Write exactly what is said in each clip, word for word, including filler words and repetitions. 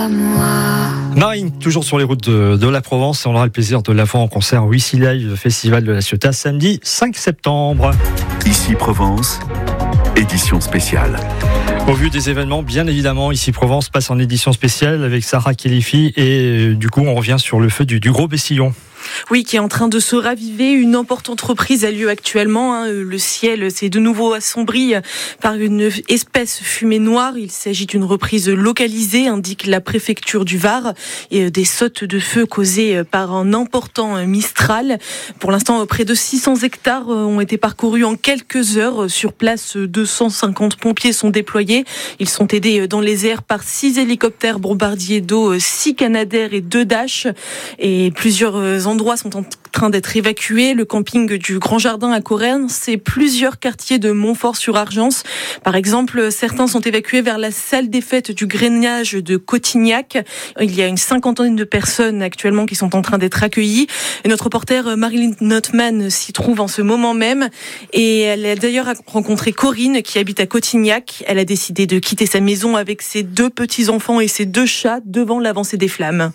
à moi. Marine, toujours sur les routes de, de la Provence, et on aura le plaisir de la voir en concert au Ici Live, le Festival de la Ciotat, samedi cinq septembre. Ici Provence, édition spéciale. Au vu des événements, bien évidemment, Ici Provence passe en édition spéciale avec Sarah Khélifi, et euh, du coup on revient sur le feu du, du Gros Bessillon. Oui, qui est en train de se raviver. Une importante reprise a lieu actuellement. Hein. Le ciel s'est de nouveau assombri par une espèce fumée noire. Il s'agit d'une reprise localisée, indique la préfecture du Var. Et des sautes de feu causées par un important Mistral. Pour l'instant, près de six cents hectares ont été parcourus en quelques heures. Sur place, deux cent cinquante pompiers sont déployés. Ils sont aidés dans les airs par six hélicoptères bombardiers d'eau, six Canadair et deux Dash. Et plusieurs endroits endroits sont en train d'être évacués. Le camping du Grand Jardin à Correns et plusieurs quartiers de Montfort-sur-Argence. Par exemple, certains sont évacués vers la salle des fêtes du Grénage de Cotignac. Il y a une cinquantaine de personnes actuellement qui sont en train d'être accueillies. Et notre reporter Marilyn Notman s'y trouve en ce moment même. Et elle a d'ailleurs rencontré Corinne qui habite à Cotignac. Elle a décidé de quitter sa maison avec ses deux petits-enfants et ses deux chats devant l'avancée des flammes.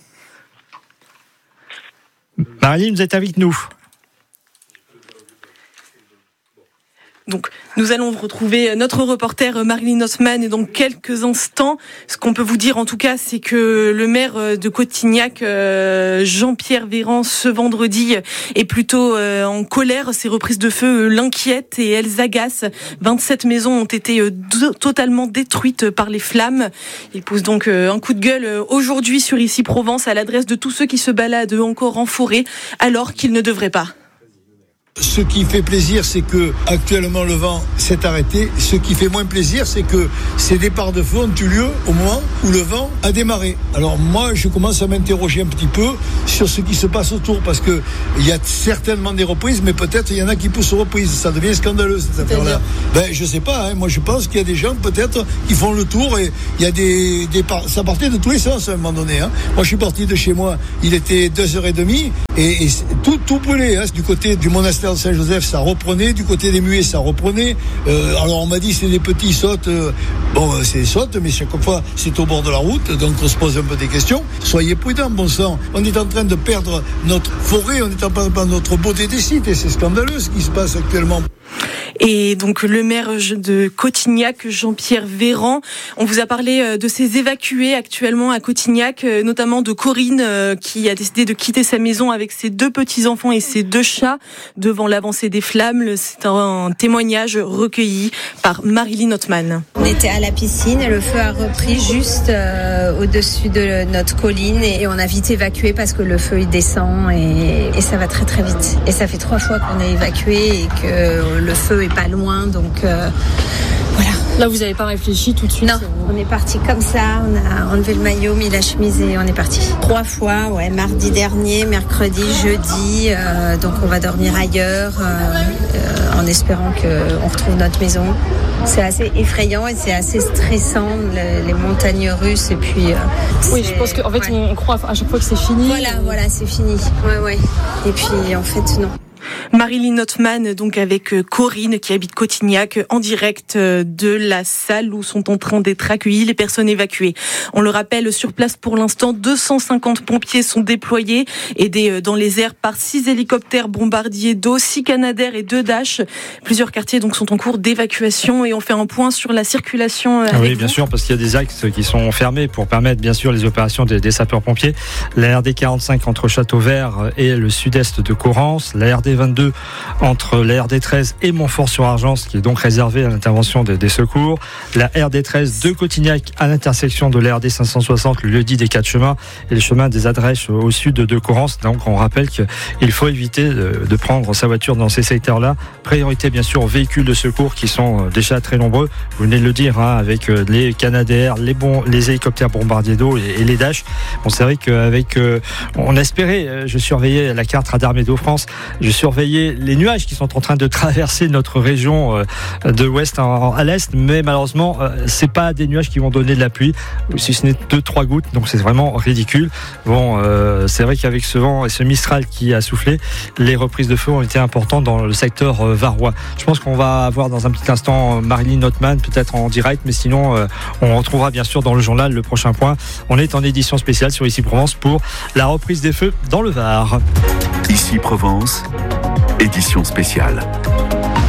Marilyn, vous êtes avec nous. Donc, nous allons retrouver notre reporter Marilyn Notman dans quelques instants. Ce qu'on peut vous dire, en tout cas, c'est que le maire de Cotignac, Jean-Pierre Véran, ce vendredi, est plutôt en colère. Ces reprises de feu l'inquiètent et elles agacent. vingt-sept maisons ont été totalement détruites par les flammes. Il pousse donc un coup de gueule aujourd'hui sur Ici Provence à l'adresse de tous ceux qui se baladent encore en forêt alors qu'ils ne devraient pas. Ce qui fait plaisir, c'est que actuellement le vent s'est arrêté. Ce qui fait moins plaisir, c'est que ces départs de feu ont eu lieu au moment où le vent a démarré. Alors moi, je commence à m'interroger un petit peu sur ce qui se passe autour, parce que il y a certainement des reprises, mais peut-être il y en a qui poussent aux reprises. Ça devient scandaleux cette affaire-là. Ben je sais pas. Hein, moi, je pense qu'il y a des gens peut-être qui font le tour et il y a des, des ça partait de tous les sens à un moment donné. Hein. Moi, je suis parti de chez moi. Il était deux heures et demie et, et tout tout brûlait. Hein. Du côté du monastère de Saint-Joseph, ça reprenait. Du côté des Muets, ça reprenait. Euh, alors on m'a dit c'est des petits sautes. Euh, bon, c'est des sautes, mais chaque fois c'est au bord de la route, donc on se pose un peu des questions. Soyez prudents, bon sang. On est en train de perdre notre forêt, on est en train de perdre notre beauté des sites, et c'est scandaleux ce qui se passe actuellement. Et donc le maire de Cotignac, Jean-Pierre Véran, on vous a parlé de ces évacués actuellement à Cotignac, notamment de Corinne qui a décidé de quitter sa maison avec ses deux petits-enfants et ses deux chats devant l'avancée des flammes. C'est un témoignage recueilli par Marilyn Notman. On était à la piscine et le feu a repris juste euh, au-dessus de notre colline et on a vite évacué parce que le feu il descend et, et ça va très très vite. Et ça fait trois fois qu'on est évacué et que le feu est pas loin, donc euh, voilà. Là, vous n'avez pas réfléchi tout de suite? Non, on est parti comme ça, on a enlevé le maillot, mis la chemise et on est parti. Trois fois, ouais, mardi dernier, mercredi, jeudi, euh, donc on va dormir ailleurs euh, euh, en espérant qu'on retrouve notre maison. C'est assez effrayant et c'est assez stressant, le, les montagnes russes et puis... Euh, oui, je pense qu'en fait, ouais. on croit à chaque fois que c'est fini. Voilà, voilà, c'est fini. Ouais, ouais. Et puis, en fait, non. Marilyn Notman, donc avec Corinne qui habite Cotignac, en direct de la salle où sont en train d'être accueillies les personnes évacuées. On le rappelle, sur place pour l'instant, deux cent cinquante pompiers sont déployés, aidés dans les airs par six hélicoptères bombardiers d'eau, six Canadair et deux Dash. Plusieurs quartiers donc sont en cours d'évacuation et on fait un point sur la circulation. Avec oui, vous. bien sûr, parce qu'il y a des axes qui sont fermés pour permettre bien sûr les opérations des, des sapeurs-pompiers. La R D quarante-cinq entre Châteauvert et le sud-est de Correns, la R D vingt-deux entre la R D treize et Montfort-sur-Argence, qui est donc réservée à l'intervention des, des secours, la R D treize de Cotignac à l'intersection de la R D cinq cent soixante, le lieu-dit des quatre chemins, et le chemin des Adrèches au sud de Correns. Donc on rappelle qu'il faut éviter de, de prendre sa voiture dans ces secteurs-là. Priorité bien sûr aux véhicules de secours qui sont déjà très nombreux, vous venez de le dire, hein, avec les Canadair, les, bons, les hélicoptères bombardiers d'eau et, et les Dash. Bon, c'est vrai qu'avec, euh, on espérait, je surveillais la carte Radar Météo France, je surveillais surveiller les nuages qui sont en train de traverser notre région euh, de l'ouest en, à l'est, mais malheureusement, euh, c'est pas des nuages qui vont donner de la pluie, si ce n'est deux trois gouttes, donc c'est vraiment ridicule. Bon, euh, c'est vrai qu'avec ce vent et ce Mistral qui a soufflé, les reprises de feu ont été importantes dans le secteur euh, varois. Je pense qu'on va avoir dans un petit instant Marilyn Notman, peut-être en direct, mais sinon, euh, on retrouvera bien sûr dans le journal le prochain point. On est en édition spéciale sur Ici Provence pour la reprise des feux dans le Var. Ici Provence, édition spéciale.